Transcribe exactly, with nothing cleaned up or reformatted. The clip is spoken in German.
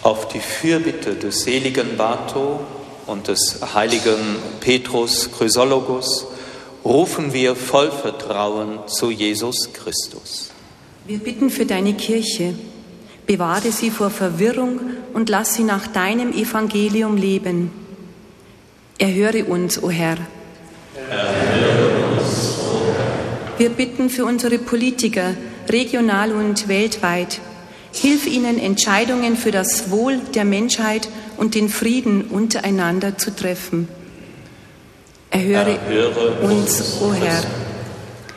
Auf die Fürbitte des seligen Bato und des heiligen Petrus Chrysologus rufen wir voll Vertrauen zu Jesus Christus. Wir bitten für deine Kirche. Bewahre sie vor Verwirrung und lass sie nach deinem Evangelium leben. Erhöre uns, o Herr. Erhöre uns, o Herr. Wir bitten für unsere Politiker, regional und weltweit. Hilf ihnen, Entscheidungen für das Wohl der Menschheit und den Frieden untereinander zu treffen. Erhöre, Erhöre uns, o Herr.